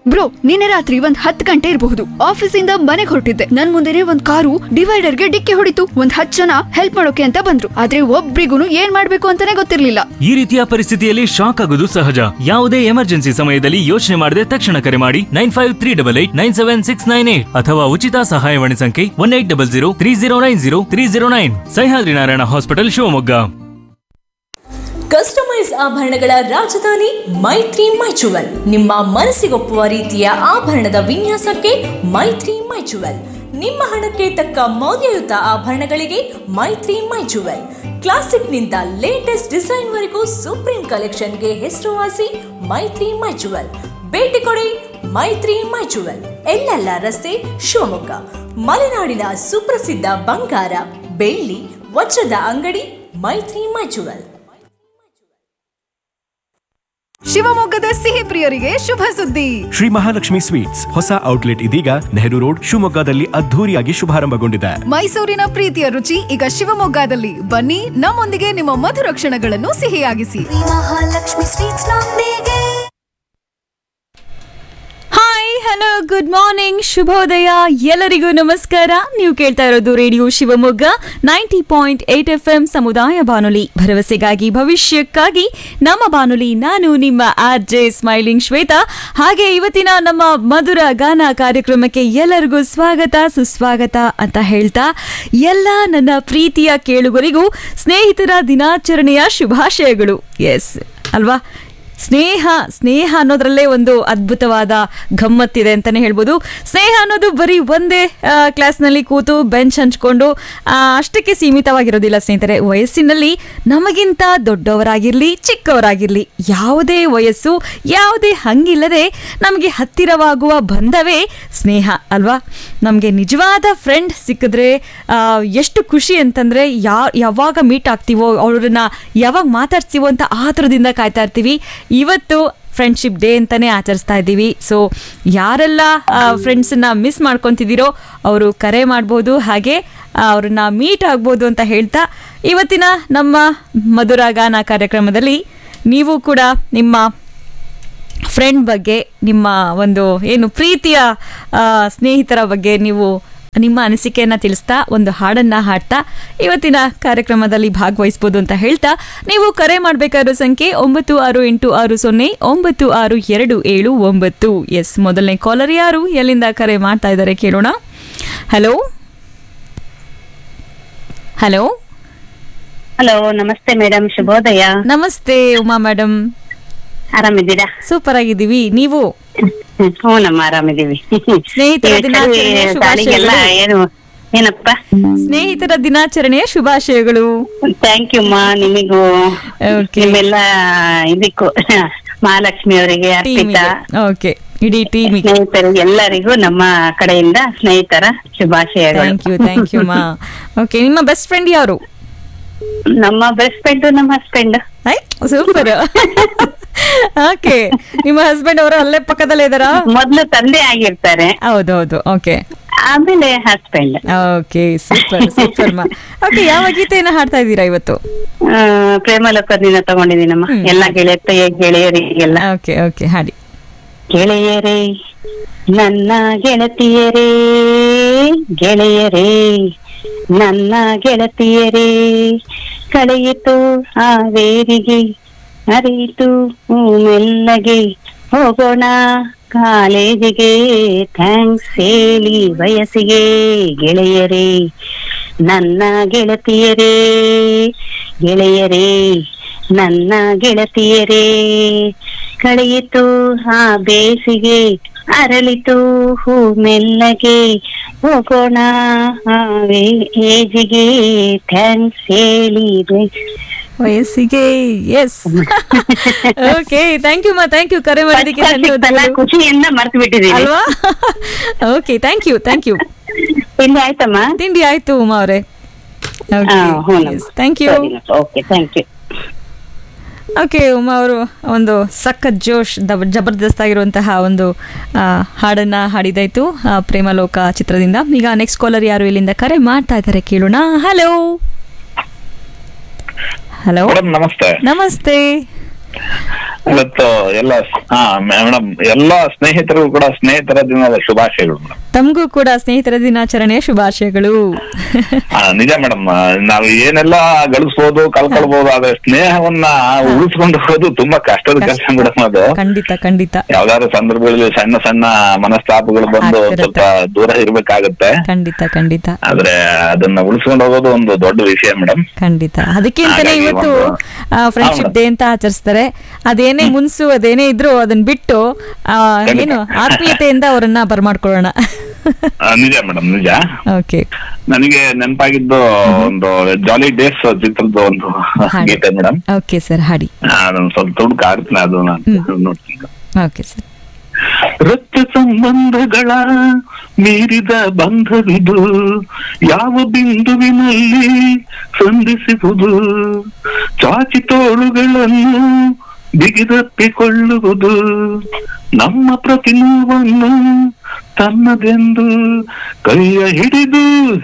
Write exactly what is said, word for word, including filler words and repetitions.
Bro ನಿನ್ನೆ ರಾತ್ರಿ ಒಂದ್ ಹತ್ತು ಗಂಟೆ ಇರಬಹುದು. ಆಫೀಸಿಂದ ಮನೆಗೆ ಹೊರಟಿದ್ದೆ. ನನ್ ಮುಂದೆನೆ ಒಂದ್ ಕಾರು ಡಿವೈಡರ್ಗೆ ಡಿಕ್ಕಿ ಹೊಡಿತು. ಒಂದ್ ಹತ್ತು ಜನ ಹೆಲ್ಪ್ ಮಾಡೋಕೆ ಅಂತ ಬಂದ್ರು, ಆದ್ರೆ ಒಬ್ರಿಗೂ ಏನ್ ಮಾಡ್ಬೇಕು ಅಂತಾನೆ ಗೊತ್ತಿರ್ಲಿಲ್ಲ. ಈ ರೀತಿಯ ಪರಿಸ್ಥಿತಿಯಲ್ಲಿ ಶಾಕ್ ಆಗೋದು ಸಹಜ. ಯಾವುದೇ ಎಮರ್ಜೆನ್ಸಿ ಸಮಯದಲ್ಲಿ ಯೋಚನೆ ಮಾಡದೆ ತಕ್ಷಣ ಕರೆ ಮಾಡಿ nine five three double eight nine seven six nine eight ಅಥವಾ ಉಚಿತ ಸಹಾಯವಾಣಿ ಸಂಖ್ಯೆ one eight double zero three zero nine zero three zero nine. Sahyadri Narayana hospital, Shivamogga. Customise ಆಭರಣಗಳ ರಾಜಧಾನಿ ಮೈತ್ರಿ ಮೈಚುವಲ್. ನಿಮ್ಮ ಮನಸ್ಸಿಗೊಪ್ಪುವ ರೀತಿಯ ಆಭರಣದ ವಿನ್ಯಾಸಕ್ಕೆ ಮೈತ್ರಿ ಮೈಚುವಲ್. ನಿಮ್ಮ ಹಣಕ್ಕೆ ತಕ್ಕ ಮೌಲ್ಯಯುತ ಆಭರಣಗಳಿಗೆ ಮೈತ್ರಿ ಮೈಚುವಲ್. ಕ್ಲಾಸಿಕ್ನಿಂದ ಲೇಟೆಸ್ಟ್ ಡಿಸೈನ್ ವರೆಗೂ ಸುಪ್ರೀಂ ಕಲೆಕ್ಷನ್ಗೆ ಹೆಸರುವಾಸಿ ಮೈತ್ರಿ ಮೈಚುವಲ್. ಭೇಟಿ ಕೊಡಿ ಮೈತ್ರಿ ಮೈಚುವಲ್, ಎಲ್ಲೆಲ್ಲ ರಸ್ತೆ, ಶಿವಮೊಗ್ಗ. ಮಲೆನಾಡಿನ ಸುಪ್ರಸಿದ್ಧ ಬಂಗಾರ, ಬೆಳ್ಳಿ, ವಜ್ರದ ಅಂಗಡಿ ಮೈತ್ರಿ ಮೈಚುವಲ್. ಶಿವಮೊಗ್ಗದ ಸಿಹಿ ಪ್ರಿಯರಿಗೆ ಶುಭ ಸುದ್ದಿ. ಶ್ರೀ ಮಹಾಲಕ್ಷ್ಮಿ ಸ್ವೀಟ್ಸ್ ಹೊಸ ಔಟ್ಲೆಟ್ ಇದೀಗ ನೆಹರು ರೋಡ್, ಶಿವಮೊಗ್ಗದಲ್ಲಿ ಅದ್ಧೂರಿಯಾಗಿ ಶುಭಾರಂಭಗೊಂಡಿದೆ. ಮೈಸೂರಿನ ಪ್ರೀತಿಯ ರುಚಿ ಈಗ ಶಿವಮೊಗ್ಗದಲ್ಲಿ. ಬನ್ನಿ, ನಮ್ಮೊಂದಿಗೆ ನಿಮ್ಮ ಮಧುರ ಕ್ಷಣಗಳನ್ನು ಸಿಹಿಯಾಗಿಸಿ. ಮಹಾಲಕ್ಷ್ಮಿ ಸ್ವೀಟ್ಸ್ ನೊಂದಿಗೆ. ಹಾಯ್, ಹಲೋ, ಗುಡ್ ಮಾರ್ನಿಂಗ್, ಶುಭೋದಯ, ಎಲ್ಲರಿಗೂ ನಮಸ್ಕಾರ. ನೀವು ಕೇಳ್ತಾ ಇರೋದು radio Shivamogga ninety point eight F M ಸಮುದಾಯ ಬಾನುಲಿ, ಭರವಸೆಗಾಗಿ ಭವಿಷ್ಯಕ್ಕಾಗಿ ನಮ್ಮ ಬಾನುಲಿ. ನಾನು ನಿಮ್ಮ ಆರ್ ಜೆ ಸ್ಮೈಲಿಂಗ್ ಶ್ವೇತಾ. ಹಾಗೆ ಇವತ್ತಿನ ನಮ್ಮ ಮಧುರ ಗಾನ ಕಾರ್ಯಕ್ರಮಕ್ಕೆ ಎಲ್ಲರಿಗೂ ಸ್ವಾಗತ ಸುಸ್ವಾಗತ ಅಂತ ಹೇಳ್ತಾ, ಎಲ್ಲ ನನ್ನ ಪ್ರೀತಿಯ ಕೇಳುಗರಿಗೂ ಸ್ನೇಹಿತರ ದಿನಾಚರಣೆಯ ಶುಭಾಶಯಗಳು. ಎಸ್ ಅಲ್ವಾ, ಸ್ನೇಹ ಸ್ನೇಹ ಅನ್ನೋದ್ರಲ್ಲೇ ಒಂದು ಅದ್ಭುತವಾದ ಗಮ್ಮತ್ತಿದೆ ಅಂತಾನೆ ಹೇಳ್ಬೋದು. ಸ್ನೇಹ ಅನ್ನೋದು ಬರೀ ಒಂದೇ ಕ್ಲಾಸ್ನಲ್ಲಿ ಕೂತು ಬೆಂಚ್ ಹಂಚ್ಕೊಂಡು ಅಷ್ಟಕ್ಕೆ ಸೀಮಿತವಾಗಿರೋದಿಲ್ಲ ಸ್ನೇಹಿತರೆ. ವಯಸ್ಸಿನಲ್ಲಿ ನಮಗಿಂತ ದೊಡ್ಡವರಾಗಿರಲಿ ಚಿಕ್ಕವರಾಗಿರಲಿ, ಯಾವುದೇ ವಯಸ್ಸು ಯಾವುದೇ ಹಂಗಿಲ್ಲದೆ ನಮಗೆ ಹತ್ತಿರವಾಗುವ ಬಂಧವೇ ಸ್ನೇಹ ಅಲ್ವಾ. ನಮಗೆ ನಿಜವಾದ ಫ್ರೆಂಡ್ ಸಿಕ್ಕಿದ್ರೆ ಎಷ್ಟು ಖುಷಿ ಅಂತಂದರೆ, ಯಾ ಯಾವಾಗ ಮೀಟ್ ಆಗ್ತೀವೋ, ಅವ್ರನ್ನ ಯಾವಾಗ ಮಾತಾಡ್ತೀವೋ ಅಂತ ಆತುರದಿಂದ ಕಾಯ್ತಾ ಇರ್ತೀವಿ. ಇವತ್ತು ಫ್ರೆಂಡ್ಶಿಪ್ ಡೇ ಅಂತಲೇ ಆಚರಿಸ್ತಾ ಇದ್ದೀವಿ. ಸೊ ಯಾರೆಲ್ಲ ಫ್ರೆಂಡ್ಸನ್ನ ಮಿಸ್ ಮಾಡ್ಕೊತಿದ್ದೀರೋ ಅವರು ಕರೆ ಮಾಡ್ಬೋದು, ಹಾಗೆ ಅವ್ರನ್ನ ಮೀಟ್ ಆಗ್ಬೋದು ಅಂತ ಹೇಳ್ತಾ, ಇವತ್ತಿನ ನಮ್ಮ ಮಧುರ ಗಾನ ಕಾರ್ಯಕ್ರಮದಲ್ಲಿ ನೀವು ಕೂಡ ನಿಮ್ಮ ಫ್ರೆಂಡ್ ಬಗ್ಗೆ, ನಿಮ್ಮ ಒಂದು ಏನು ಪ್ರೀತಿಯ ಸ್ನೇಹಿತರ ಬಗ್ಗೆ ನೀವು ನಿಮ್ಮ ಅನಿಸಿಕೆಯನ್ನು ತಿಳಿಸ್ತಾ ಒಂದು ಹಾಡನ್ನು ಹಾಡ್ತಾ ಇವತ್ತಿನ ಕಾರ್ಯಕ್ರಮದಲ್ಲಿ ಭಾಗವಹಿಸ್ಬೋದು ಅಂತ ಹೇಳ್ತಾ, ನೀವು ಕರೆ ಮಾಡಬೇಕಾದ ಸಂಖ್ಯೆ ಒಂಬತ್ತು ಆರು ಎಂಟು ಆರು ಸೊನ್ನೆ ಒಂಬತ್ತು ಆರು ಎರಡು ಏಳು ಒಂಬತ್ತು. ಎಸ್, ಮೊದಲನೇ ಕಾಲರ್ ಯಾರು, ಎಲ್ಲಿಂದ ಕರೆ ಮಾಡ್ತಾ ಇದ್ದಾರೆ ಕೇಳೋಣ. ಹಲೋ ಹಲೋ ಹಲೋ, ನಮಸ್ತೆ ಮೇಡಮ್, ಶುಭೋದಯ. ನಮಸ್ತೆ ಉಮಾ ಮೇಡಮ್, ಆರಾಮಿದ್ದೀರಾ? ಸೂಪರ್ ಆಗಿದ್ದೀವಿ, ನೀವು? ಹ್ಞೂ ನಮ್ಮ ಆರಾಮಿದ್ದೀವಿ. ಸ್ನೇಹಿತರ ದಿನಾಚರಣೆಯ ತಾಳಿಗೆಲ್ಲ ಏನು ಏನಪ್ಪ ಸ್ನೇಹಿತರ ದಿನಾಚರಣೆಯ ಶುಭಾಶಯಗಳು. ಥ್ಯಾಂಕ್ ಯು ಮಾ, ನಿಮಗೂ ನಿಮ್ಮೆಲ್ಲ ಇದಕ್ಕೂ ಮಹಾಲಕ್ಷ್ಮಿ ಅವರಿಗೆ ಅರ್ಪಿತಾ, ಓಕೆ, ಇಡೀ ಟೀಮ್ ಸ್ನೇಹಿತರಿಗೆ ಎಲ್ಲರಿಗೂ ನಮ್ಮ ಕಡೆಯಿಂದ ಸ್ನೇಹಿತರ ಶುಭಾಶಯಗಳು. ಥ್ಯಾಂಕ್ ಯು ಥ್ಯಾಂಕ್ ಯು ಮಾ. ಓಕೆ, ನಿಮ್ಮ ಬೆಸ್ಟ್ ಫ್ರೆಂಡ್ ಯಾರು? ನಮ್ಮ ಬೆಸ್ಟ್ ಫ್ರೆಂಡ್ ನಮ್ಮ ಹಸ್ಬೆಂಡ್. ಸೂಪರ್. ಓಕೆ, ನಿಮ್ಮ ಹಸ್ಬೆಂಡ್ ಅವರು ಅಲ್ಲೇ ಪಕ್ಕದಲ್ಲೇ ಇದಾರಾ? ಮೊದ್ಲು ತಂದೆ ಆಗಿರ್ತಾರೆ. ಹೌದೌದು, ಓಕೆ, ಆಮೇಲೆ ಹಸ್ಬೆಂಡ್. ಓಕೆ, ಸೂಪರ್ ಸೂಪರ್ ಮಾ. ಓಕೆ, ಯಾವ ಗೀತೆಯನ್ನ ಹಾಡ್ತಾ ಇದ್ದೀರಾ ಇವತ್ತು? ಪ್ರೇಮಲೋಕದಿಂದ ತಗೊಂಡಿದ್ದೀನಮ್ಮ, ಎಲ್ಲ ಗೆಳೆಯ ಗೆಳೆಯರಿಗೆಲ್ಲ. ಓಕೆ ಓಕೆ, ಹಾಡಿ. ಗೆಳೆಯರೇ, ನನ್ನ ಗೆಳತಿಯರೇ, ಗೆಳೆಯರೇ, ನನ್ನ ಗೆಳತಿಯರೇ, ಕಳೆಯಿತು ಹಾವೇರಿಗೆ, ಅರಿಯಿತು ಮೆಲ್ಲಗೆ, ಹೋಗೋಣ ಕಾಲೇಜಿಗೆ, ಥ್ಯಾಂಕ್ಸ್ ಹೇಳಿ ವಯಸ್ಸಿಗೆ, ಗೆಳೆಯರೇ, ನನ್ನ ಗೆಳತಿಯರೇ, ಗೆಳೆಯರೇ, ನನ್ನ ಗೆಳತಿಯರೇ, ಕಳೆಯಿತು ಆ ಬೇಸಿಗೆ, ಅರಳಿತು ಹೂ ಮೆಲ್ಲಗೆ, ಹೋಗೋಣ ಏಜಿಗೆ, ಥ್ಯಾಂಕ್ಸ್ ಹೇಳಿ ವಯಸ್ಸಿಗೆ. ಎಸ್, ಓಕೆ, ಥ್ಯಾಂಕ್ ಯು ಮಾ, ಥ್ಯಾಂಕ್ ಯು, ಕರೆ ಮಾಡೋದಕ್ಕೆ ಧನ್ಯವಾದಗಳು. ಖುಷಿಯಿಂದ ಮರ್ತು ಬಿಟ್ಟಿದ್ದೀವಿ ಅಲ್ವಾ? Okay, thank you thank you. ತಿಂಡಿ ಆಯ್ತಮ್ಮ? ತಿಂಡಿ ಆಯ್ತು ಉಮಾ ಅವರೇ. Thank you. Okay, thank you. Okay, Uma ಅವರು ಒಂದು ಸಖತ್ ಜೋಶ್ ಜಬರ್ದಸ್ತ್ ಆಗಿರುವಂತಹ ಒಂದು ಹಾಡನ್ನ ಹಾಡಿದಾಯ್ತು, ಪ್ರೇಮಲೋಕ ಚಿತ್ರದಿಂದ. ಈಗ ನೆಕ್ಸ್ಟ್ ಕಾಲರ್ ಯಾರು ಇಲ್ಲಿಂದ ಕರೆ ಮಾಡ್ತಾ ಇದ್ದಾರೆ ಕೇಳೋಣ. ಹಲೋ ಹಲೋ, ನಮಸ್ತೆ. ನಮಸ್ತೆ. ಇವತ್ತು ಎಲ್ಲ ಹಾ ಮೇಡಮ್ ಎಲ್ಲಾ ಸ್ನೇಹಿತರಿಗೂ ಕೂಡ ಸ್ನೇಹಿತರ ದಿನದ ಶುಭಾಶಯಗಳು ಮೇಡಮ್. ತಮಗೂ ಕೂಡ ಸ್ನೇಹಿತರ ದಿನಾಚರಣೆ ಶುಭಾಶಯಗಳು. ಆ, ನಿಜ ಮೇಡಮ್, ನಾವು ಏನೆಲ್ಲ ಗಳಿಸ್ಬೋದು ಕಳ್ಕೊಳ್ಬಹುದು, ಆದ್ರೆ ಸ್ನೇಹವನ್ನ ಉಳಿಸ್ಕೊಂಡು ಹೋಗೋದು ತುಂಬಾ ಕಷ್ಟದ ಕೆಲಸ ಮೇಡಮ್. ಅದು ಖಂಡಿತ ಖಂಡಿತ ಯಾವ್ದಾದ್ರು ಸಂದರ್ಭಗಳಲ್ಲಿ ಸಣ್ಣ ಸಣ್ಣ ಮನಸ್ತಾಪಗಳು ಬಂದು ಸ್ವಲ್ಪ ದೂರ ಇರ್ಬೇಕಾಗತ್ತೆ. ಖಂಡಿತ ಖಂಡಿತ ಆದ್ರೆ ಅದನ್ನ ಉಳಿಸ್ಕೊಂಡು ಹೋಗೋದು ಒಂದು ದೊಡ್ಡ ವಿಷಯ ಮೇಡಮ್. ಖಂಡಿತ. ಅದಕ್ಕೆ ಅಂತಾನೆ ಹಾಗಾಗಿ ಇವತ್ತು ಒಂದು- ಫ್ರೆಂಡ್ಶಿಪ್ ಡೇ ಅಂತ ಆಚರಿಸ್ತಾರೆ. ಅದೇನೇ ಮುನ್ಸು ಅದೇನೇ ಇದ್ರು ಅದನ್ನ ಬಿಟ್ಟು ಆ, ಏನು ಆತ್ಮೀಯತೆಯಿಂದ ಅವರನ್ನ ಬರ್ಮಾಡ್ಕೊಳ್ಳೋಣ. ಆ, ನಿಜ ಮೇಡಮ್ ನಿಜ. ಓಕೆ, ನನಗೆ ನೆನಪಾಗಿದ್ದು ಒಂದು ಜಾಲಿ ಡೇಸ್ ಚಿತ್ರದ ಒಂದು ಹಾಡಿ. ಗೀತೆ ಮೇಡಮ್. ಓಕೆ ಸರ್, ಹಾಡಿ. ಅದೊಂದು ಸ್ವಲ್ಪ ತುಡುಕ ಆಗ್ತೀನಿ, ಅದು ನಾನು ನೋಡ್ತೀನಿ. Okay sir. ರಕ್ತ ಸಂಬಂಧಗಳ ಮೀರಿದ ಬಂಧವಿದು ಯಾವ ಬಿಂದುವಿನಲ್ಲಿ ಸಂಧಿಸುವುದು, ಚಾಚಿ ತೋಳುಗಳನ್ನು ಬಿಗಿದಪ್ಪಿಕೊಳ್ಳುವುದು, ನಮ್ಮ ಪ್ರತಿ ನೋವನ್ನು ತನ್ನದೆಂದು ಕೈಯ ಹಿಡಿದು